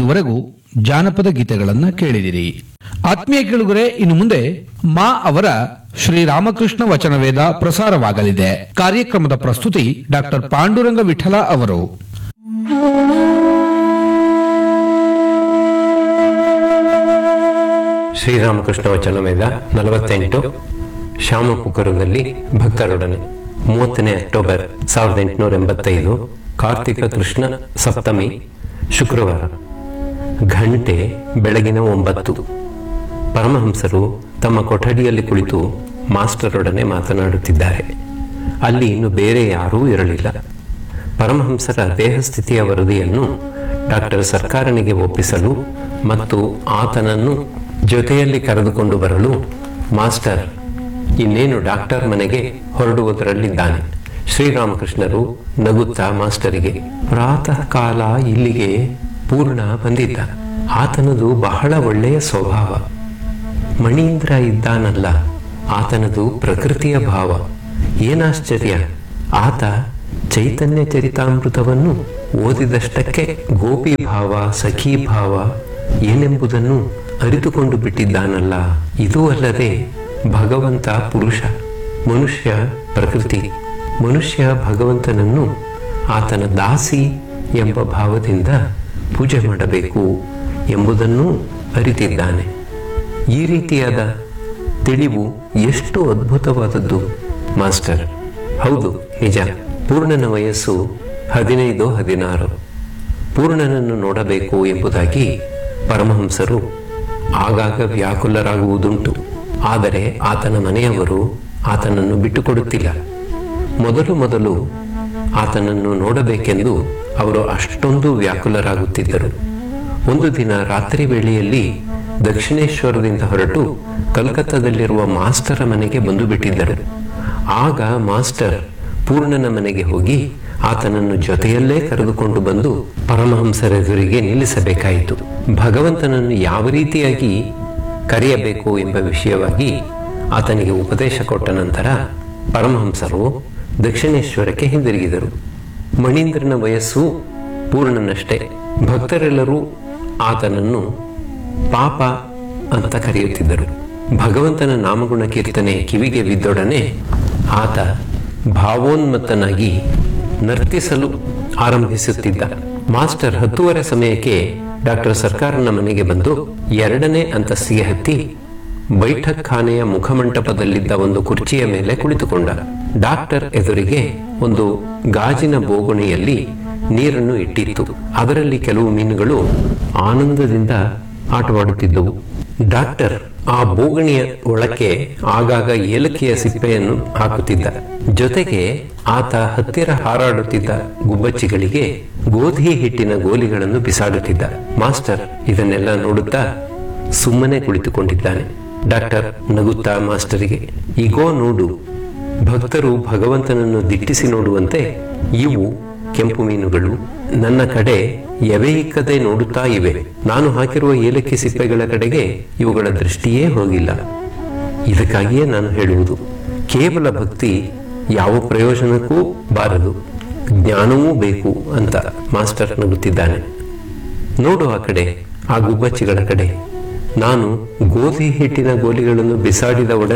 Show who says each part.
Speaker 1: ಇದುವರೆಗೂ ಜಾನಪದ ಗೀತೆಗಳನ್ನ ಕೇಳಿದಿರಿ. ಆತ್ಮೀಯ ಕೇಳುಗರೆ, ಇನ್ನು ಮುಂದೆ ಮಾ ಅವರ ಶ್ರೀರಾಮಕೃಷ್ಣ ವಚನವೇದ ಪ್ರಸಾರವಾಗಲಿದೆ. ಕಾರ್ಯಕ್ರಮದ ಪ್ರಸ್ತುತಿ ಡಾಕ್ಟರ್ ಪಾಂಡುರಂಗ ವಿಠಲ ಅವರು.
Speaker 2: ಶ್ರೀರಾಮಕೃಷ್ಣ ವಚನವೇದ 48 ಶ್ಯಾಮಪುಕುರದಲ್ಲಿ ಭಕ್ತರೊಡನೆ 30ನೇ ಅಕ್ಟೋಬರ್ 1885 ಕಾರ್ತಿಕ ಕೃಷ್ಣ ಸಪ್ತಮಿ ಶುಕ್ರವಾರ. ಘಂಟೆ ಬೆಳಗಿನ 9. ಪರಮಹಂಸರು ತಮ್ಮ ಕೊಠಡಿಯಲ್ಲಿ ಕುಳಿತು ಮಾಸ್ಟರೊಡನೆ ಮಾತನಾಡುತ್ತಿದ್ದಾರೆ. ಅಲ್ಲಿ ಇನ್ನು ಬೇರೆ ಯಾರೂ ಇರಲಿಲ್ಲ. ಪರಮಹಂಸರ ದೇಹಸ್ಥಿತಿಯ ವರದಿಯನ್ನು ಡಾಕ್ಟರ್ ಸರ್ಕಾರನಿಗೆ ಒಪ್ಪಿಸಲು ಮತ್ತು ಆತನನ್ನು ಜೊತೆಯಲ್ಲಿ ಕರೆದುಕೊಂಡು ಬರಲು ಮಾಸ್ಟರ್ ಇನ್ನೇನು ಡಾಕ್ಟರ್ ಮನೆಗೆ ಹೊರಡುವುದರಲ್ಲಿದ್ದಾನೆ. ಶ್ರೀರಾಮಕೃಷ್ಣರು ನಗುತ್ತಾ ಮಾಸ್ಟರಿಗೆ, ಪ್ರಾತಃ ಕಾಲ ಇಲ್ಲಿಗೆ ಪೂರ್ಣ ಬಂದಿದ್ದ. ಆತನದು ಬಹಳ ಒಳ್ಳೆಯ ಸ್ವಭಾವ. ಮಣೀಂದ್ರ ಇದ್ದಾನಲ್ಲ, ಆತನದು ಪ್ರಕೃತಿಯ ಭಾವ. ಏನಾಶ್ಚರ್ಯ, ಆತ ಚೈತನ್ಯ ಚರಿತಾಮೃತವನ್ನು ಓದಿದಷ್ಟಕ್ಕೆ ಗೋಪಿ ಭಾವ ಸಖಿ ಭಾವ ಏನೆಂಬುದನ್ನು ಅರಿತುಕೊಂಡು ಬಿಟ್ಟಿದ್ದಾನಲ್ಲ. ಇದೂ ಅಲ್ಲದೆ ಭಗವಂತ ಪುರುಷ, ಮನುಷ್ಯ ಪ್ರಕೃತಿ. ಮನುಷ್ಯ ಭಗವಂತನನ್ನು ಆತನ ದಾಸಿ ಎಂಬ ಭಾವದಿಂದ ಪೂಜೆ ಮಾಡಬೇಕು ಎಂಬುದನ್ನು ಅರಿತಿದ್ದಾನೆ. ಈ ರೀತಿಯಾದ ತಿಳಿವು ಎಷ್ಟು ಅದ್ಭುತವಾದದ್ದು ಮಾಸ್ಟರ್. ಹೌದು, ನಿಜ. ಪೂರ್ಣನ ವಯಸ್ಸು 15-16. ಪೂರ್ಣನನ್ನು ನೋಡಬೇಕು ಎಂಬುದಾಗಿ ಪರಮಹಂಸರು ಆಗಾಗ ವ್ಯಾಕುಲರಾಗುವುದುಂಟು. ಆದರೆ ಆತನ ಮನೆಯವರು ಆತನನ್ನು ಬಿಟ್ಟುಕೊಡುತ್ತಿಲ್ಲ. ಮೊದಲು ಆತನನ್ನು ನೋಡಬೇಕೆಂದು ಅವರು ಅಷ್ಟೊಂದು ವ್ಯಾಕುಲರಾಗುತ್ತಿದ್ದರು. ಒಂದು ದಿನ ರಾತ್ರಿ ವೇಳೆಯಲ್ಲಿ ದಕ್ಷಿಣೇಶ್ವರದಿಂದ ಹೊರಟು ಕಲ್ಕತ್ತಾದಲ್ಲಿರುವ ಮಾಸ್ಟರ ಮನೆಗೆ ಬಂದು ಬಿಟ್ಟಿದ್ದರು. ಆಗ ಮಾಸ್ಟರ್ ಪೂರ್ಣನ ಮನೆಗೆ ಹೋಗಿ ಆತನನ್ನು ಜೊತೆಯಲ್ಲೇ ಕರೆದುಕೊಂಡು ಬಂದು ಪರಮಹಂಸರೆದುರಿಗೆ ನಿಲ್ಲಿಸಬೇಕಾಯಿತು. ಭಗವಂತನನ್ನು ಯಾವ ರೀತಿಯಾಗಿ ಕರೆಯಬೇಕು ಎಂಬ ವಿಷಯವಾಗಿ ಆತನಿಗೆ ಉಪದೇಶ ಕೊಟ್ಟ ನಂತರ ಪರಮಹಂಸರು ದಕ್ಷಿಣೇಶ್ವರಕ್ಕೆ ಹಿಂದಿರುಗಿದರು. ಮಣೀಂದ್ರನ ವಯಸ್ಸು ಪೂರ್ಣನಷ್ಟೇ. ಭಕ್ತರೆಲ್ಲರೂ ಆತನನ್ನು ಪಾಪ ಅಂತ ಕರೆಯುತ್ತಿದ್ದರು. ಭಗವಂತನ ನಾಮಗುಣ ಕೀರ್ತನೆ ಕಿವಿಗೆ ಬಿದ್ದೊಡನೆ ಆತ ಭಾವೋನ್ಮತ್ತನಾಗಿ ನರ್ತಿಸಲು ಆರಂಭಿಸುತ್ತಿದ್ದ. ಮಾಸ್ಟರ್ 10:30 ಸಮಯಕ್ಕೆ ಡಾಕ್ಟರ್ ಸರ್ಕಾರನ ಮನೆಗೆ ಬಂದು 2ನೇ ಅಂತಸ್ತಿಗೆ ಹತ್ತಿ ಬೈಠಕ್ ಖಾನೆಯ ಮುಖಮಂಟಪದಲ್ಲಿದ್ದ ಒಂದು ಕುರ್ಚಿಯ ಮೇಲೆ ಕುಳಿತುಕೊಂಡ. ಡಾಕ್ಟರ್ ಎದುರಿಗೆ ಒಂದು ಗಾಜಿನ ಬೋಗುಣಿಯಲ್ಲಿ ನೀರನ್ನು ಇಟ್ಟಿತ್ತು. ಅದರಲ್ಲಿ ಕೆಲವು ಮೀನುಗಳು ಆನಂದದಿಂದ ಆಟವಾಡುತ್ತಿದ್ದವು. ಡಾಕ್ಟರ್ ಆ ಬೋಗಣಿಯ ಒಳಕ್ಕೆ ಆಗಾಗ ಏಲಕ್ಕಿಯ ಸಿಪ್ಪೆಯನ್ನು ಹಾಕುತ್ತಿದ್ದ. ಜೊತೆಗೆ ಆತ ಹತ್ತಿರ ಹಾರಾಡುತ್ತಿದ್ದ ಗುಬ್ಬಚ್ಚಿಗಳಿಗೆ ಗೋಧಿ ಹಿಟ್ಟಿನ ಗೋಲಿಗಳನ್ನು ಬಿಸಾಡುತ್ತಿದ್ದ. ಮಾಸ್ಟರ್ ಇದನ್ನೆಲ್ಲ ನೋಡುತ್ತಾ ಸುಮ್ಮನೆ ಕುಳಿತುಕೊಂಡಿದ್ದಾನೆ. ಡಾಕ್ಟರ್ ನಗುತ್ತಾ ಮಾಸ್ಟರಿಗೆ, ಈಗೋ ನೋಡು, ಭಕ್ತರು ಭಗವಂತನನ್ನು ದಿಟ್ಟಿಸಿ ನೋಡುವಂತೆ ಇವು ಕೆಂಪು ಮೀನುಗಳು ನನ್ನ ಕಡೆ ಎವೆಯಿಕ್ಕದೆ ನೋಡುತ್ತಾ ಇವೆ. ನಾನು ಹಾಕಿರುವ ಏಲಕ್ಕಿ ಸಿಪ್ಪೆಗಳ ಕಡೆಗೆ ಇವುಗಳ ದೃಷ್ಟಿಯೇ ಹೋಗಿಲ್ಲ. ಇದಕ್ಕಾಗಿಯೇ ನಾನು ಹೇಳುವುದು, ಕೇವಲ ಭಕ್ತಿ ಯಾವ ಪ್ರಯೋಜನಕ್ಕೂ ಬಾರದು, ಜ್ಞಾನವೂ ಬೇಕು ಅಂತ ಮಾಸ್ಟರ್ ನಗುತ್ತಿದ್ದಾನೆ. ನೋಡು ಆ ಕಡೆ, ಆ ಗುಬ್ಬಚ್ಚಿಗಳ ಕಡೆ. ನಾನು ಗೋಧಿ ಹಿಟ್ಟಿನ ಗೋಲಿಗಳನ್ನು ಬಿಸಾಡಿದ ಒಡನೆ